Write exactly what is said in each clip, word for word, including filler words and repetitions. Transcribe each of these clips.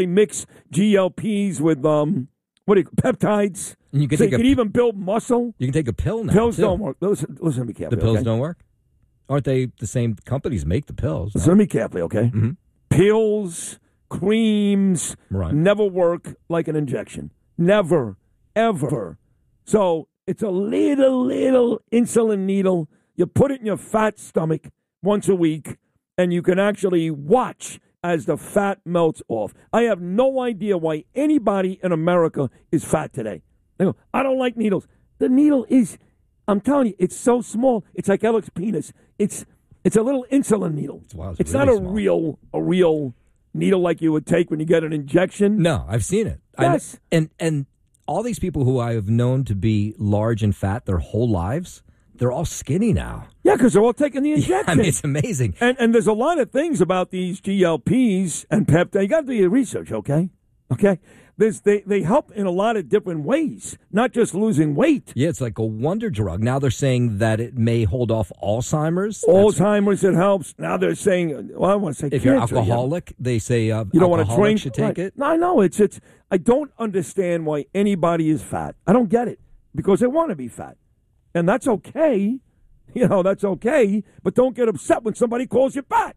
They mix G L Ps with um, what do you, peptides. And you can so take you a, can even build muscle. You can take a pill now. Pills too. don't work. Listen, listen to me carefully. The pills okay? don't work? Aren't they the same companies make the pills? Listen no? to me carefully, okay? Mm-hmm. Pills, creams, right. never work like an injection. Never, ever. So it's a little, little insulin needle. You put it in your fat stomach once a week, and you can actually watch as the fat melts off. I have no idea why anybody in America is fat today. They go, I don't like needles. The needle is, I'm telling you, it's so small. It's like Alex's penis. It's it's a little insulin needle. Wow, it's it's really not a small. real a real needle like you would take when you get an injection. No, I've seen it. Yes. I, and and all these people who I have known to be large and fat their whole lives, they're all skinny now. Yeah, because they're all taking the injection. Yeah, I mean, it's amazing. And and there's a lot of things about these G L Ps and peptides. You got to do your research, okay? Okay? There's, they, they help in a lot of different ways, not just losing weight. Yeah, it's like a wonder drug. Now they're saying that it may hold off Alzheimer's. Alzheimer's, it helps. Now they're saying, well, I want to say if cancer, you're alcoholic, yeah. they say uh, you don't want to alcoholics drink. should take right. it. No, I know. It's, it's, I don't understand why anybody is fat. I don't get it because they want to be fat. And that's okay. You know, that's okay. But don't get upset when somebody calls you fat.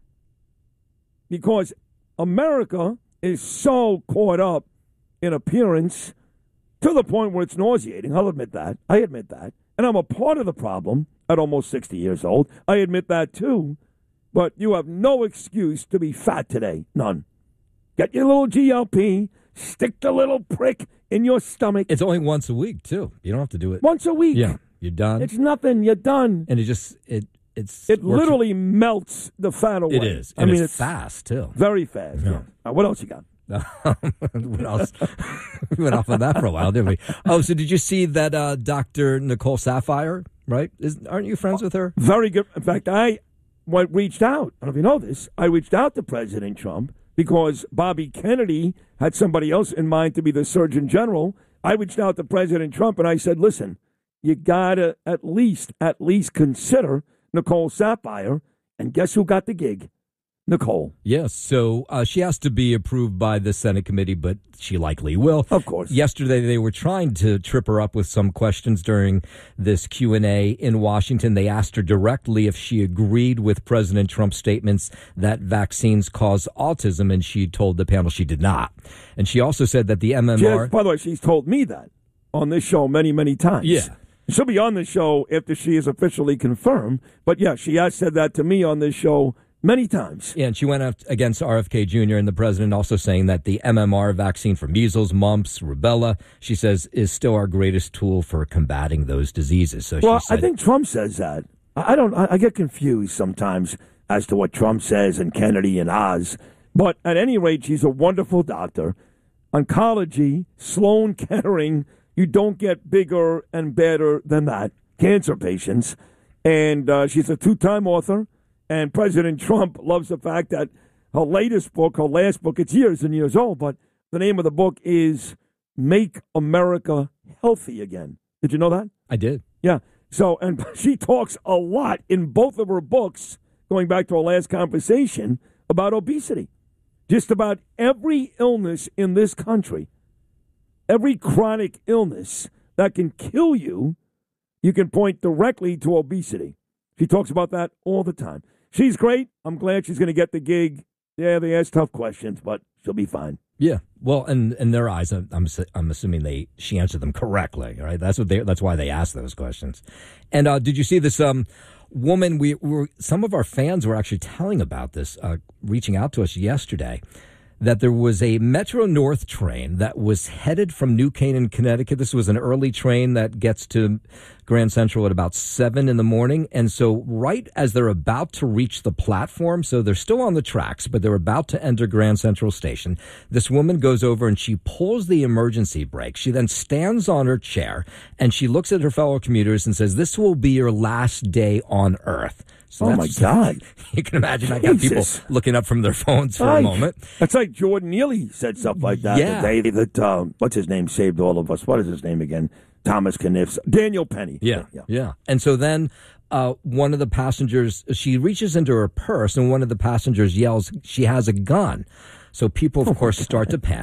Because America is so caught up in appearance to the point where it's nauseating. I'll admit that. I admit that. And I'm a part of the problem at almost sixty years old. I admit that too. But you have no excuse to be fat today. None. Get your little G L P, stick the little prick in your stomach. It's only once a week, too. You don't have to do it. Once a week. Yeah, you're done. It's nothing. You're done. And it just, it it's It literally melts the fat away. It is. And I mean, it's, it's fast, too. Very fast. Yeah. Yeah. Now, what else you got? what else? We went off on that for a while, didn't we? Oh, so did you see that uh, Doctor Nicole Saphier, right? Is, aren't you friends with her? Very good. In fact, I went, reached out. I don't know if you know this. I reached out to President Trump because Bobby Kennedy had somebody else in mind to be the Surgeon General. I reached out to President Trump and I said, listen, you got to at least, at least consider Nicole Saphier. And guess who got the gig? Nicole. Yes, so uh, she has to be approved by the Senate committee, but she likely will. Of course. Yesterday, they were trying to trip her up with some questions during this Q and A in Washington. They asked her directly if she agreed with President Trump's statements that vaccines cause autism, and she told the panel she did not. And she also said that the M M R... Has, by the way, she's told me that on this show many, many times. Yeah. She'll be on the show after she is officially confirmed. But, yeah, she has said that to me on this show many times. Yeah, and she went up against R F K Junior and the president also saying that the M M R vaccine for measles, mumps, rubella, she says, is still our greatest tool for combating those diseases. So well, she said, I think Trump says that. I I don't. I, I get confused sometimes as to what Trump says and Kennedy and Oz. But at any rate, she's a wonderful doctor. Oncology, Sloan Kettering, you don't get bigger and better than that. Cancer patients. And uh, she's a two-time author. And President Trump loves the fact that her latest book, her last book, it's years and years old, but the name of the book is Make America Healthy Again. Did you know that? I did. Yeah. So, and she talks a lot in both of her books, going back to our last conversation, about obesity. Just about every illness in this country, every chronic illness that can kill you, you can point directly to obesity. She talks about that all the time. She's great. I'm glad she's going to get the gig. Yeah, they ask tough questions, but she'll be fine. Yeah. Well, and in their eyes, I'm I'm, I'm assuming they she answered them correctly. Right. That's what they. That's why they asked those questions. And uh, did you see this um, woman? We were some of our fans were actually telling about this, uh, reaching out to us yesterday, that there was a Metro North train that was headed from New Canaan, Connecticut. This was an early train that gets to Grand Central at about seven in the morning. And so right as they're about to reach the platform, so they're still on the tracks, but they're about to enter Grand Central Station, this woman goes over and she pulls the emergency brake. She then stands on her chair and she looks at her fellow commuters and says, "This will be your last day on Earth." So oh, my God. You can imagine I got people looking up from their phones for right. a moment. That's like Jordan Neely said stuff like that yeah. the day that, uh, what's his name, saved all of us. What is his name again? Thomas Kniff. Daniel Penny. Yeah, yeah. yeah. And so then uh, one of the passengers, she reaches into her purse and one of the passengers yells, she has a gun. So people, of course, start to panic.